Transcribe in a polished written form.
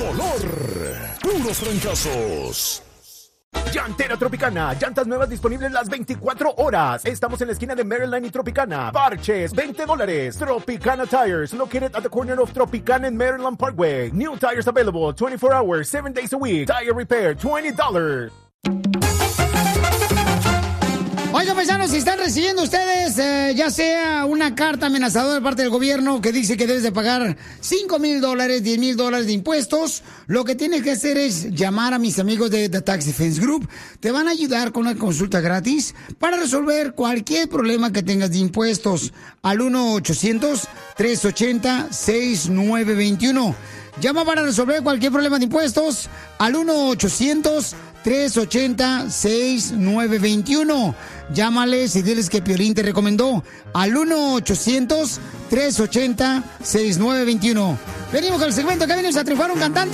color. Puros trancazos. Llantera Tropicana, llantas nuevas disponibles las 24 horas. Estamos en la esquina de Maryland y Tropicana. Parches, $20. Tropicana Tires, located at the corner of Tropicana and Maryland Parkway. New tires available 24 hours, 7 days a week. Tire repair, $20. Oigan, paisanos, si están recibiendo ustedes ya sea una carta amenazadora de parte del gobierno que dice que debes de pagar $5,000, $10,000 de impuestos, lo que tienes que hacer es llamar a mis amigos de The Tax Defense Group. Te van a ayudar con una consulta gratis para resolver cualquier problema que tengas de impuestos al 1-800-380-6921. Llama para resolver cualquier problema de impuestos al 1-800-380-6921. Llámales y diles que Piolín te recomendó al 1-800-380-6921. Venimos con el segmento que venimos a triunfar un cantante.